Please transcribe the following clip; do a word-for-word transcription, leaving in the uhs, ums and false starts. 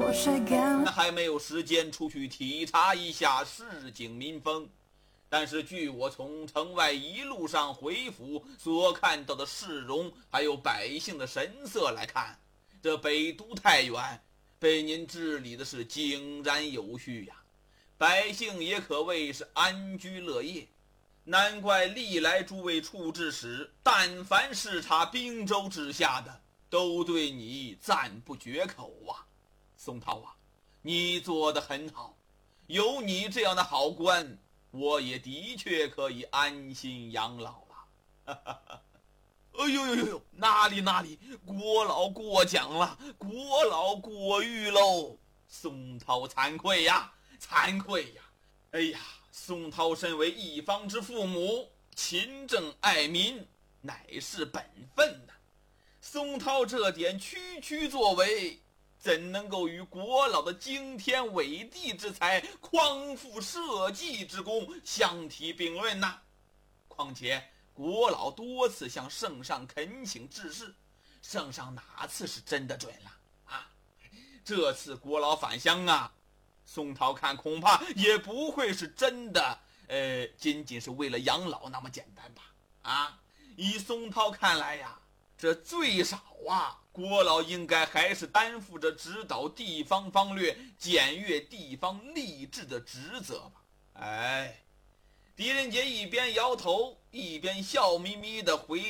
我晒干了。 还没有时间出去体察一下市井民风，但是据我从城外一路上回府所看到的市容还有百姓的神色来看，这北都太原被您治理的是井然有序呀，百姓也可谓是安居乐业，难怪历来诸位处置使但凡视察滨州之下的，都对你赞不绝口啊。宋涛啊，你做得很好，有你这样的好官，我也的确可以安心养老了。哎呦呦呦呦，哪里哪里，国老过奖了，国老过誉喽。宋涛惭愧呀，惭愧呀。哎呀，宋涛身为一方之父母，勤政爱民，乃是本分呐。宋涛这点区区作为，怎能够与国老的惊天伟地之才、匡复社稷之功相提并论呢？况且国老多次向圣上恳请治事，圣上哪次是真的准了啊？这次国老返乡啊，宋涛看恐怕也不会是真的，呃，仅仅是为了养老那么简单吧？啊，以宋涛看来呀，这最少啊，国老应该还是担负着指导地方方略、检阅地方吏治的职责吧？哎，狄仁杰一边摇头，一边笑眯眯地回